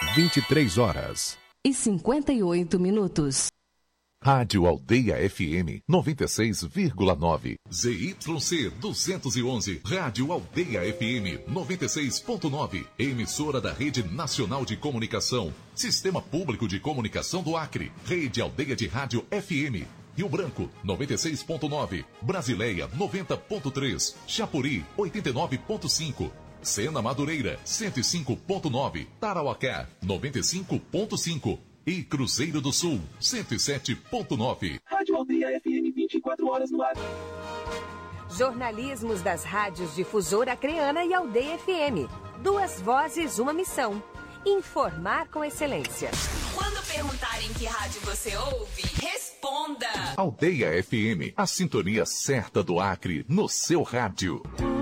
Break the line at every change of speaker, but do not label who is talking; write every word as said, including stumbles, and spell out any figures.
vinte e três horas
e cinquenta e oito minutos.
Rádio Aldeia F M noventa e seis vírgula nove. Z Y C duzentos e onze. Rádio Aldeia F M noventa e seis ponto nove. Emissora da Rede Nacional de Comunicação. Sistema Público de Comunicação do Acre. Rede Aldeia de Rádio F M. Rio Branco, noventa e seis ponto nove. Brasileia, noventa ponto três. Chapuri, oitenta e nove ponto cinco. Sena Madureira, cento e cinco ponto nove. Tarauacá, noventa e cinco ponto cinco. E Cruzeiro do Sul, cento e sete ponto nove.
Rádio Aldeia F M, vinte e quatro horas no ar.
Jornalismos das rádios Difusora Acreana e Aldeia F M. Duas vozes, uma missão. Informar com excelência.
Quando perguntarem que rádio você ouve, responda.
Aldeia F M, a sintonia certa do Acre no seu rádio.